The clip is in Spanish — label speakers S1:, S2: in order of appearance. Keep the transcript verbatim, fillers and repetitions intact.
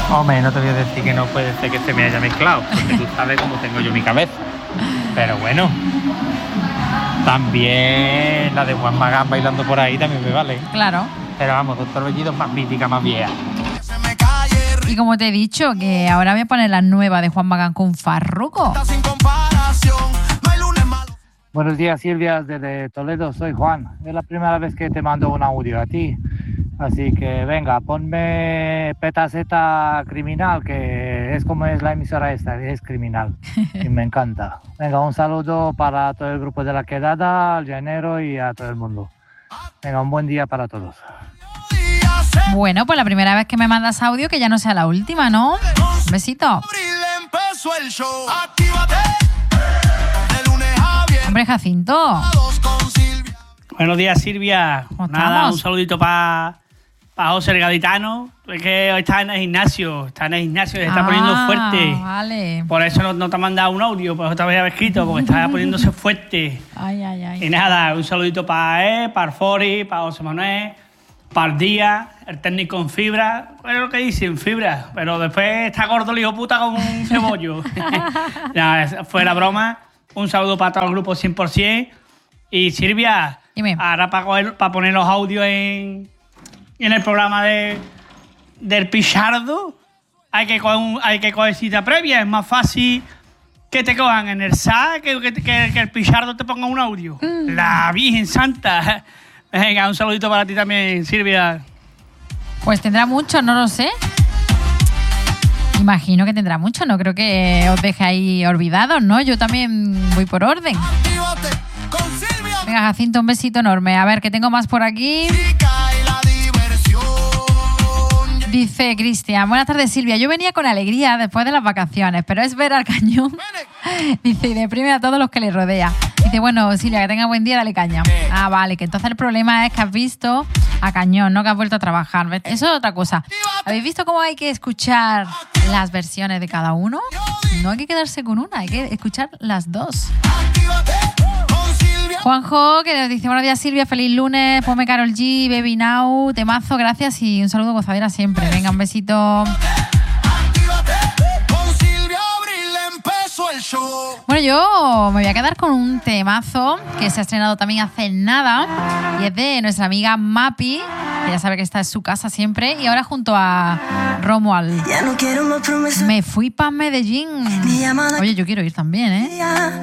S1: Hombre, no te voy a decir que no puede ser que se me haya mezclado, porque tú sabes cómo tengo yo mi cabeza. Pero bueno, también la de Juan Magán bailando por ahí también me vale.
S2: Claro.
S1: Pero vamos, Doctor Bellido es más mítica, más vieja.
S2: Y como te he dicho, que ahora voy a poner la nueva de Juan Magán con Farruko.
S3: Buenos días, Silvia, desde Toledo, soy Juan. Es la primera vez que te mando un audio a ti. Así que venga, ponme Petaceta Criminal, que es como es la emisora esta, es criminal. Y me encanta. Venga, un saludo para todo el grupo de La Quedada, al llanero y a todo el mundo. Venga, un buen día para todos.
S2: Bueno, pues la primera vez que me mandas audio, que ya no sea la última, ¿no? Un besito. Hombre, Jacinto.
S4: Buenos días, Silvia. Nada, un saludito para pa José el Gaditano. Es que hoy está en el gimnasio. Está en el gimnasio y se está
S2: ah,
S4: poniendo fuerte.
S2: Vale.
S4: Por eso no, no te ha mandado un audio, pues otra vez había escrito, porque está poniéndose fuerte.
S2: Ay, ay, ay.
S4: Y nada, un saludito para él, para Fori, para José Manuel, para el Día, el técnico en fibra. Bueno, lo que dicen, fibra. Pero después está gordo el hijo puta como un cebollo. Ya, fue la broma. Un saludo para todo el grupo cien por ciento. Y Silvia,
S2: dime.
S4: Ahora para, coger, para poner los audios en, en el programa de, del Pichardo, hay que, coger un, hay que coger cita previa. Es más fácil que te cojan en el S A que, que, que, que el Pichardo te ponga un audio. Mm. La Virgen Santa. Venga, un saludito para ti también, Silvia.
S2: Pues tendrá mucho, no lo sé. Imagino que tendrá mucho, no creo que os deje ahí olvidados, ¿no? Yo también voy por orden. Venga, Jacinto, un besito enorme. A ver, ¿qué tengo más por aquí? Dice Cristian, buenas tardes, Silvia. Yo venía con alegría después de las vacaciones, pero es ver al Cañón. Dice, y deprime a todos los que le rodea. Dice, bueno, Silvia, que tenga buen día, dale caña. Ah, vale, que entonces el problema es que has visto a Cañón, no que has vuelto a trabajar. Eso es otra cosa. ¿Habéis visto cómo hay que escuchar las versiones de cada uno? No hay que quedarse con una, hay que escuchar las dos. Juanjo, que nos dice, buenos días, Silvia, feliz lunes, ponme Karol G, Baby Now, temazo, gracias y un saludo gozadera siempre. Venga, un besito. Bueno, yo me voy a quedar con un temazo que se ha estrenado también hace nada y es de nuestra amiga Mapi, que ya sabe que está en su casa siempre, y ahora junto a Romuald. Me fui pa' Medellín. Oye, yo quiero ir también, ¿eh?